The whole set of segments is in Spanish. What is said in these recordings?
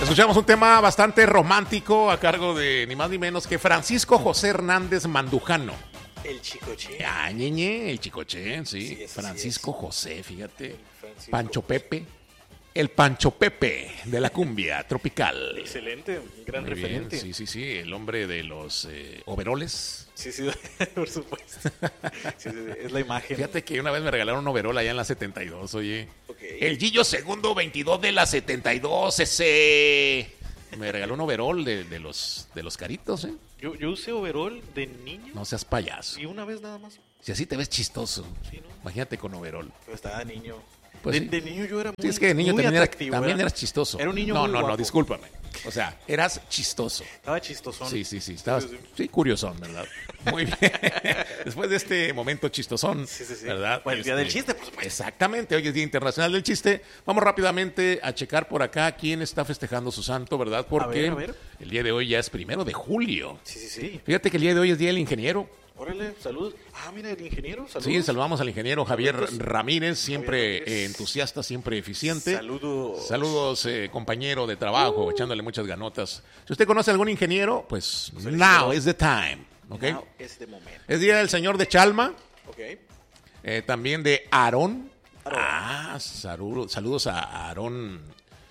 Escuchamos un tema bastante romántico a cargo de ni más ni menos que Francisco José Hernández Mandujano. El Chicoche. Ah, ñeñe, el Chicoche, sí. Sí, Francisco José, fíjate. Francisco Pancho José. Pepe. El Pancho Pepe de la cumbia tropical. Excelente, un gran Muy bien, referente. sí. El hombre de los overoles. Sí, por supuesto. Sí, es la imagen. Fíjate que una vez me regalaron un overol allá en la 72, oye. Ok. El Gillo segundo 22 de la 72, ese. Me regaló un overol de los caritos, ¿eh? Yo usé overol de niño No seas payaso. y una vez nada más. Si así te ves chistoso. Sí, ¿no? Imagínate con overol. Pero estaba niño. Pues sí. de niño yo era muy, Sí, es que de niño muy también, atractivo. eras chistoso. Era un niño No, muy no, guapo. discúlpame. O sea, eras chistoso. Estaba chistosón. Sí, estabas, Sí. sí, curiosón, ¿verdad? Muy bien. Después de este momento chistosón, Sí. ¿verdad? Pues el día del chiste, por supuesto. Exactamente, hoy es Día Internacional del Chiste. Vamos rápidamente a checar por acá quién está festejando su santo, ¿verdad? Porque A ver. el día de hoy ya es 1 de julio. Sí. Fíjate que el día de hoy es Día del Ingeniero. Órale, saludos. Ah, mira, el ingeniero, saludos. Sí, saludamos al ingeniero Javier Saludos. Ramírez, siempre Ramírez. entusiasta, siempre eficiente. Saludos. Compañero de trabajo, echándole muchas ganotas. Si usted conoce a algún ingeniero, pues el now ingeniero. is the time. ¿Ok? Now is the moment. Es día del señor de Chalma, Ok. también de Aarón. Aarón. Saludos a Aarón.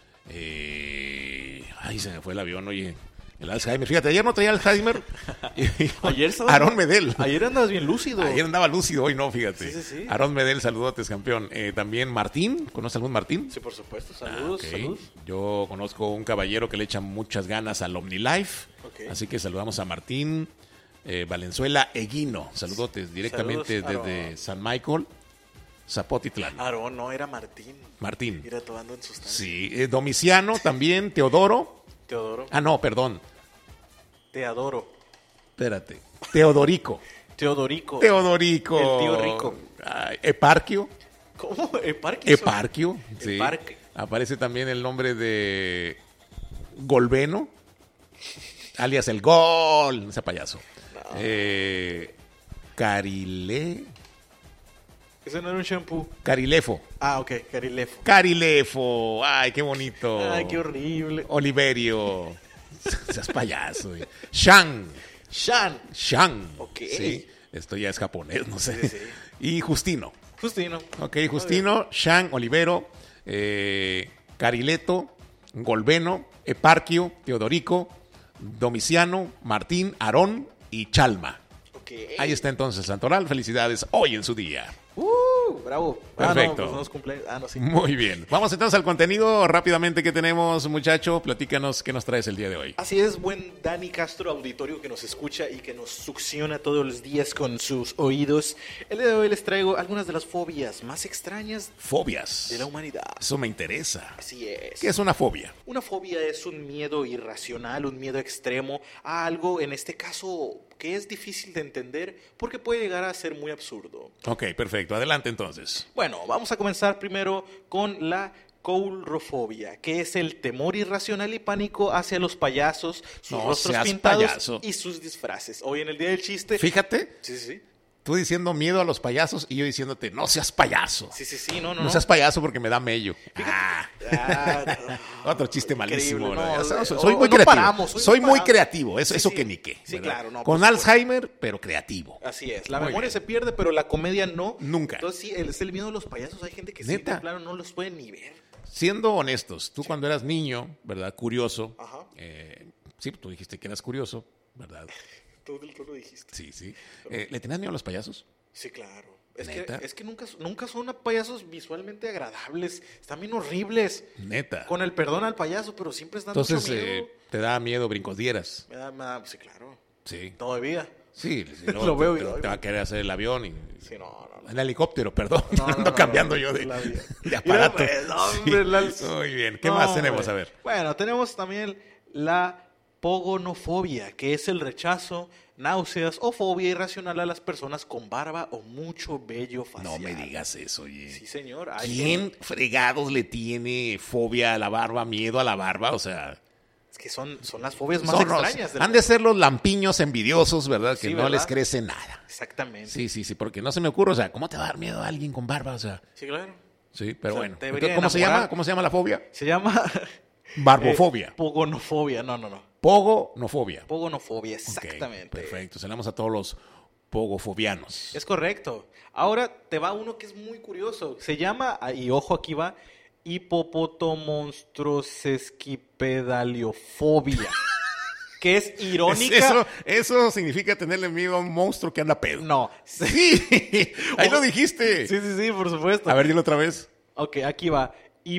Ay, se me fue el avión, oye. El Alzheimer. Fíjate, ayer no traía Alzheimer. Ayer estaba. Aarón Medel. Ayer andabas bien lúcido. Ayer andaba lúcido, hoy no, fíjate. Sí. Aarón Medel, saludotes, campeón. También Martín, ¿conoce algún Martín? Sí, por supuesto. Saludos, Ok. saludos. Yo conozco un caballero que le echa muchas ganas al OmniLife. Ok. Así que saludamos a Martín Valenzuela Eguino. Saludotes directamente Saludos, desde Aarón. San Michael, Zapotitlán. Aarón, no, era Martín. Martín. Mira, tomando en sustancia. Sí, Domiciano también, Teodoro. Teodoro. Ah, no, perdón. Te adoro. Espérate. Teodorico. Teodorico. Teodorico. El tío rico. Ay, Eparquio. ¿Cómo? ¿Eparque? Eparquio. Sí. Eparque. Aparece también el nombre de Golbeno, alias el Gol. No sea payaso. Ese no era un shampoo. Carilefo. Ah, ok, Carilefo. Carilefo. Ay, qué bonito. Ay, qué horrible. Oliverio. Seas payaso. Shang. Shan. Ok. Sí. Esto ya es japonés, no sé. Sí. Y Justino. Justino. Ok, Justino, Shang, Olivero, Carileto, Golbeno, Eparquio, Teodorico, Domiciano, Martín, Aarón y Chalma. Ok. Ahí está entonces Santoral. Felicidades hoy en su día. Bravo. Perfecto. Ah, no, pues nos cumple. Ah, no, sí. Muy bien. Vamos entonces al contenido rápidamente que tenemos, muchacho. Platícanos qué nos traes el día de hoy. Así es, buen Dani Castro, auditorio que nos escucha y que nos succiona todos los días con sus oídos. El día de hoy les traigo algunas de las fobias más extrañas Fobias. de la humanidad. Eso me interesa. Así es. ¿Qué es una fobia? Una fobia es un miedo irracional, un miedo extremo a algo, en este caso, que es difícil de entender porque puede llegar a ser muy absurdo. Ok, perfecto. Adelante entonces. Bueno, vamos a comenzar primero con la coulrofobia, que es el temor irracional y pánico hacia los payasos, sus No rostros seas pintados payaso. y sus disfraces. Hoy en el Día del Chiste... Fíjate, Sí. tú diciendo miedo a los payasos y yo diciéndote no seas payaso. Sí, no. No seas payaso porque me da mello. Ah, Otro chiste malísimo. increíble, ¿no? no, Ya sabes, o- soy o muy no creativo. paramos, hoy soy no muy paramos. creativo. Eso, Sí, eso sí. que ni qué. Sí, ¿verdad? claro, no, Con por supuesto. Alzheimer, pero creativo. Así es, la Muy memoria bien. se pierde, pero la comedia no. Nunca. Entonces sí, es el miedo a los payasos. Hay gente que sí, ¿Neta? de plano no los puede ni ver. Siendo honestos, tú cuando eras niño, ¿verdad? Curioso. Ajá. Sí, tú dijiste que eras curioso, ¿verdad? Tú lo dijiste. Sí. ¿Le tenías miedo a los payasos? Sí, claro. ¿Neta? Es que nunca son payasos visualmente agradables. Están bien horribles. Neta. Con el perdón al payaso, pero siempre están Entonces, mucho miedo. te da miedo brincos dieras. Sí, claro. Sí. Todavía. Sí, Lo veo y te va a querer hacer el avión y... Sí, no. El helicóptero, perdón. Ando cambiando yo de aparato. Mira, pues, hombre, Sí. Muy bien. ¿Qué más tenemos? A ver. Bueno, tenemos también la pogonofobia, que es el rechazo, náuseas o fobia irracional a las personas con barba o mucho vello facial. No me digas eso, oye. Sí, señor. Hay ¿Quién fregados le tiene fobia a la barba, miedo a la barba? O sea, Es que son las fobias más son extrañas. han de ser los lampiños envidiosos, ¿verdad? Que Sí, no ¿verdad? les crece nada. Exactamente. Sí, porque no se me ocurre, o sea, ¿cómo te va a dar miedo a alguien con barba? O sea, Sí, claro. sí, pero O sea, bueno. te debería ¿Cómo se enamorar. llama? ¿Cómo se llama la fobia? Se llama Barbofobia. Pogonofobia, no. Pogonofobia. Pogonofobia, Ok, exactamente. perfecto. Saludamos a todos los pogofobianos. Es correcto. Ahora te va uno que es muy curioso. Se llama, y ojo aquí va, hipopotomonstrosesquipedaliofobia. Que es irónica. Eso significa tenerle miedo a un monstruo que anda pedo. No. Sí, ahí lo dijiste. Sí, por supuesto. A ver, dilo otra vez. Ok, aquí va.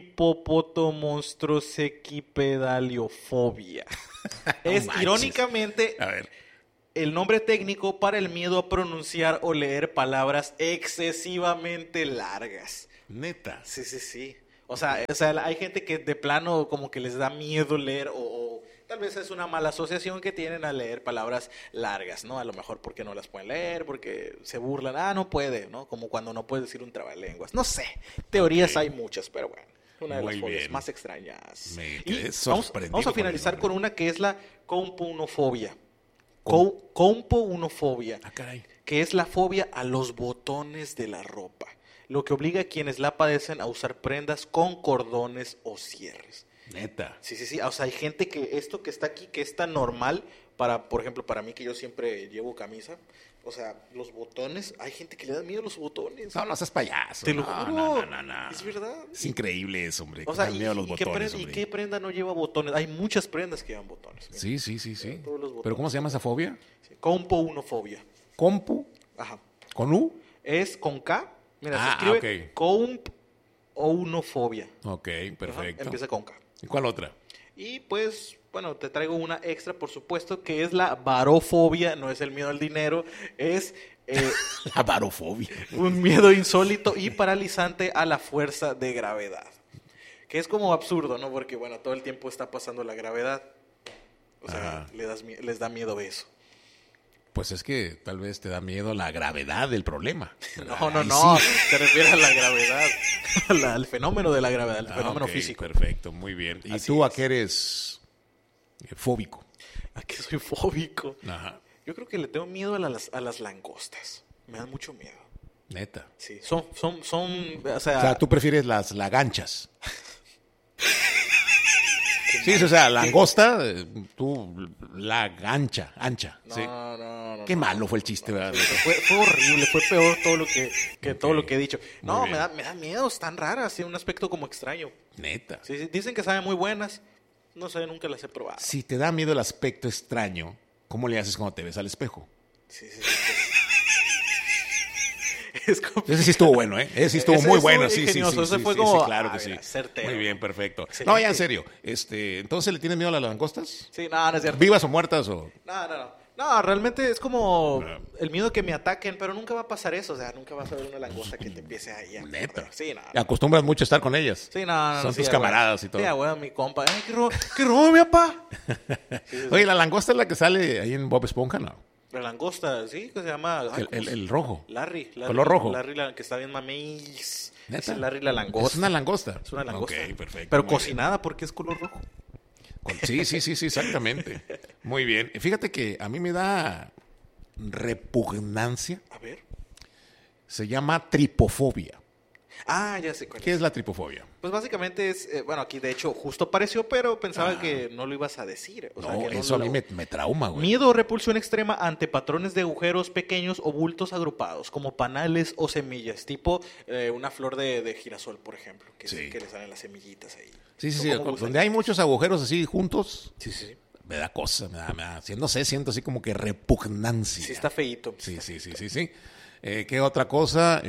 Hipopotomonstrosesquipedaliofobia. Es manches. irónicamente A ver. el nombre técnico para el miedo a pronunciar o leer palabras excesivamente largas. Neta. Sí. O sea, hay gente que de plano como que les da miedo leer o tal vez es una mala asociación que tienen a leer palabras largas, ¿no? A lo mejor porque no las pueden leer, porque se burlan, no puede, ¿no? Como cuando no puedes decir un trabalenguas. No sé, teorías hay muchas, pero bueno, una de Muy las fobias bien. más extrañas. Me Y quedé vamos sorprendido a con el finalizar nombre. con una que es la compunofobia. ¿Cómo? Compunofobia, Ah, caray. que es la fobia a los botones de la ropa, lo que obliga a quienes la padecen a usar prendas con cordones o cierres. Neta. Sí. O sea, hay gente que esto que está aquí, que es tan normal para, por ejemplo, para mí que yo siempre llevo camisa, o sea, los botones, hay gente que le da miedo a los botones. No seas payaso. Te lo No, juro. no. Es verdad. Es increíble eso, hombre. O sea, Que dan miedo a los ¿qué botones, prenda, hombre. qué prenda no lleva botones? Hay muchas prendas que llevan botones. Sí. Todos los botones. ¿Pero cómo se llama esa fobia? Sí. Compunofobia. ¿Compu? Ajá. ¿Con U? Es con K. Mira, se Ah, escribe ok. compunofobia. Ok, Ajá, perfecto. empieza con K. ¿Y cuál otra? Y pues, bueno, te traigo una extra, por supuesto, que es la varofobia. No es el miedo al dinero, es La varofobia. un miedo insólito y paralizante a la fuerza de gravedad. Que es como absurdo, ¿no? Porque, bueno, todo el tiempo está pasando la gravedad. O sea, Ajá. les da miedo eso. Pues es que tal vez te da miedo la gravedad del problema. No, Ahí no, sí. se refiere a la gravedad, al fenómeno de la gravedad, el fenómeno Ok, físico. Perfecto, muy bien. ¿Y Así tú a es. qué eres fóbico? ¿A qué soy fóbico? Ajá, Yo creo que le tengo miedo a las langostas. Me dan mucho miedo. neta. Sí, son, o O sea, tú prefieres las laganchas. Sí, o sea, langosta, tú la ancha. No, ¿sí? no. Qué malo fue el chiste, ¿verdad? Fue horrible, fue peor todo lo que todo lo que he dicho. No, Muy me bien. da miedo, están raras, tiene un aspecto como extraño. Neta. Sí, dicen que saben muy buenas. No sé, nunca las he probado. Si te da miedo el aspecto extraño, ¿cómo le haces cuando te ves al espejo? Sí. Es complicado. Ese sí estuvo bueno, ¿eh? Ese sí estuvo Ese muy estuvo bueno, sí. ingenioso, ese fue como, claro que mira, sí. certero. Muy bien, perfecto. Excelente. No, ya en serio. Entonces, ¿le tienes miedo a las langostas? Sí, no es cierto. ¿Vivas o muertas o...? No, realmente es como No. el miedo que me ataquen, pero nunca va a pasar eso. O sea, nunca vas a ver una langosta que te empiece ahí a Neta. morder. Sí, no. Acostumbras mucho a estar con ellas. Sí, no. Son sí, tus a camaradas huevo. y todo. Sí, a huevo, mi compa. Ay, qué robo, mi papá. Oye, la langosta es la que sale ahí en Bob Esponja, ¿no? La langosta, sí, que se llama... ay, ¿cómo se- El rojo. Larry. Color rojo. Larry, que está bien mamís. ¿Neta? Es Larry la langosta. Es una langosta. Es una langosta. Ok, perfecto. Pero muy bien. cocinada porque es color rojo. Sí, exactamente. Muy bien. Fíjate que a mí me da repugnancia. A ver. Se llama tripofobia. Ah, ya sé cuál ¿Qué es. es la tripofobia? Pues básicamente es, bueno, aquí de hecho justo apareció, pero pensaba que no lo ibas a decir. O sea, No, que no eso a lo- mí me trauma, güey. Miedo o repulsión extrema ante patrones de agujeros pequeños o bultos agrupados, como panales o semillas, tipo una flor de girasol, por ejemplo, que, Sí. que le salen las semillitas ahí. Sí, O como donde gusanitos. hay muchos agujeros así juntos, Sí. me da cosa, me da, no sé, siento así como que repugnancia. Sí está feíto. Sí. ¿Qué otra cosa?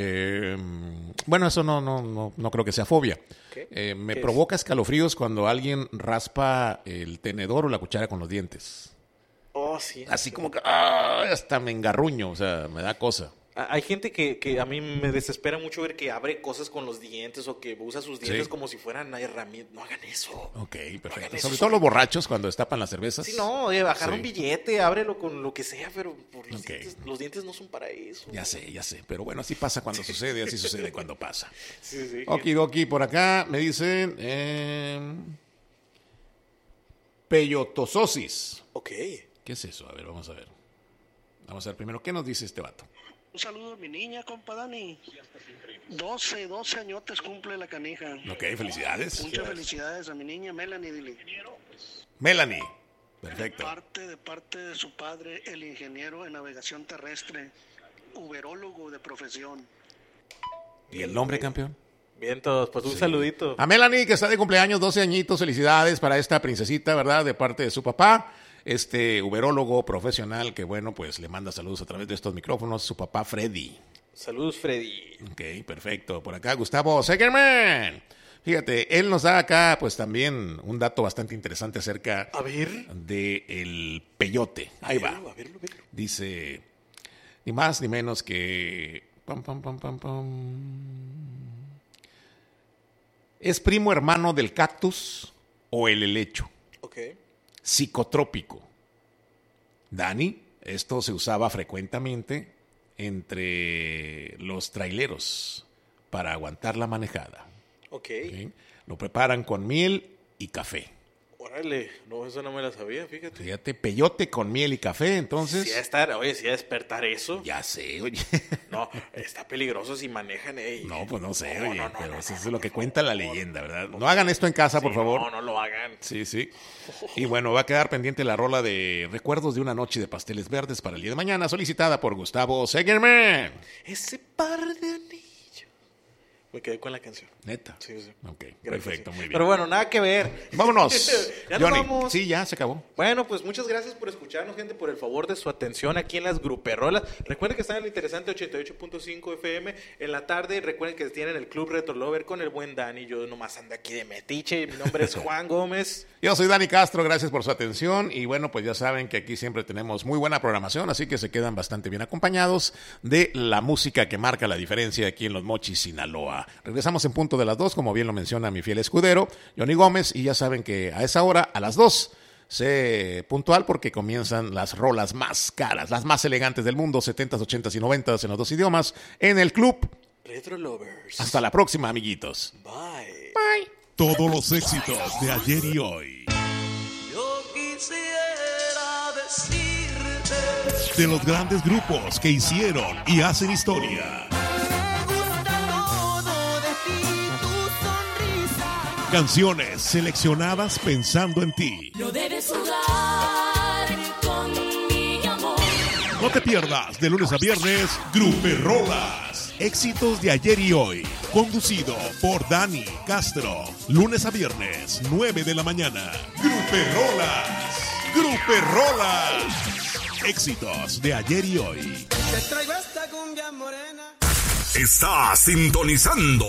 Bueno, eso no creo que sea fobia. ¿Qué? Me ¿Qué provoca escalofríos cuando alguien raspa el tenedor o la cuchara con los dientes. Oh, sí. Así como que hasta me engarruño, o sea, me da cosa. Hay gente que a mí me desespera mucho ver que abre cosas con los dientes o que usa sus dientes Sí. como si fueran herramientas. No hagan eso. Ok, perfecto. Hagan eso, Sobre todo los borrachos cuando destapan las cervezas. Sí, no, agarra Sí. un billete, ábrelo con lo que sea, pero por Ok. los dientes no son para eso. Ya sé. Pero bueno, así pasa cuando sucede, así sucede cuando pasa. Sí. Okidoki, por acá me dicen peyotososis. Ok. ¿Qué es eso? A ver, vamos a ver. Vamos a ver primero, ¿qué nos dice este vato? Un saludo a mi niña, compa Dani. 12 añotes cumple la canija. Ok, felicidades. Muchas felicidades a mi niña Melanie, dile. Melanie. Perfecto. De parte de su padre, el ingeniero en navegación terrestre, uberólogo de profesión. ¿Y el nombre, campeón? Bien, todos, pues un saludito. A Melanie, que está de cumpleaños, 12 añitos, felicidades para esta princesita, ¿verdad? De parte de su papá, uberólogo profesional, que bueno, pues le manda saludos a través de estos micrófonos, su papá Freddy. Saludos, Freddy. Ok, perfecto. Por acá, Gustavo Segerman. Fíjate, él nos da acá, pues también un dato bastante interesante acerca A ver. del peyote. Ahí va. A verlo. Dice, ni más ni menos que... Pam, pam, pam, pam, pam. Es primo hermano del cactus o el helecho. Ok. Psicotrópico. Dani, esto se usaba frecuentemente entre los traileros para aguantar la manejada. Ok. ¿Sí? Lo preparan con miel y café. Órale, no, eso no me la sabía, fíjate. Fíjate, peyote con miel y café, entonces... Si a despertar eso. Ya sé, oye. No, está peligroso si manejan. No, pues no sé, No, oye, no, pero no, eso es no, lo que no, cuenta la no, leyenda, ¿verdad? No hagan esto en casa, por favor. No lo hagan. Sí. Y bueno, va a quedar pendiente la rola de Recuerdos de una noche de pasteles verdes para el día de mañana, solicitada por Gustavo Segerman. Ese par de anillos. Me quedé con la canción. Neta. Sí. Ok, Gracias, perfecto, sí. muy bien. Pero bueno, nada que ver. Vámonos. Ya nos Johnny. vamos. Sí, ya se acabó. Bueno, pues muchas gracias por escucharnos, gente, por el favor de su atención aquí en las Gruperrolas. Recuerden que están en el interesante 88.5 FM en la tarde. Recuerden que tienen el Club Retro Lover con el buen Dani. Yo nomás ando aquí de metiche. Mi nombre es Juan Gómez. Yo soy Dani Castro, gracias por su atención. Y bueno, pues ya saben que aquí siempre tenemos muy buena programación, así que se quedan bastante bien acompañados de la música que marca la diferencia aquí en Los Mochis, Sinaloa. Regresamos en punto de las 2, como bien lo menciona mi fiel escudero, Johnny Gómez, y ya saben que a esa hora, a las 2, sé puntual porque comienzan las rolas más caras, las más elegantes del mundo, 70s, 80s y 90s en los dos idiomas, en el Club Retro Lovers. Hasta la próxima, amiguitos. Bye. Bye. Todos los éxitos de ayer y hoy. Yo quisiera decirte De los grandes grupos que hicieron y hacen historia. me gusta todo de ti, tu sonrisa. Canciones seleccionadas pensando en ti. No debes jugar con mi amor. No te pierdas de lunes a viernes Gruperrolas. Éxitos de ayer y hoy. Conducido por Dani Castro. Lunes a viernes, 9 de la mañana. Gruperrolas. Éxitos de ayer y hoy. Te traigo esta cumbia morena. Está sintonizando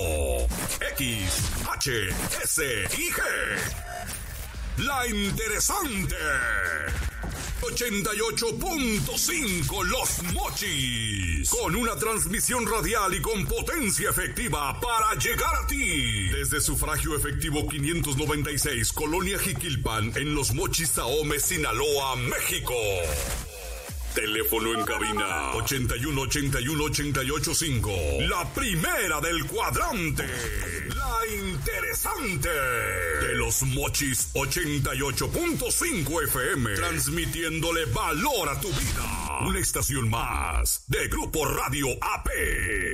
XHSIG. La interesante. 88.5 Los Mochis. Con una transmisión radial y con potencia efectiva para llegar a ti. Desde sufragio efectivo 596, Colonia Jiquilpan, en Los Mochis, Ahome, Sinaloa, México. Teléfono en cabina 81-81-885. La primera del cuadrante. La interesante. De Los Mochis 88.5 FM. Transmitiéndole valor a tu vida. Una estación más de Grupo Radio AP.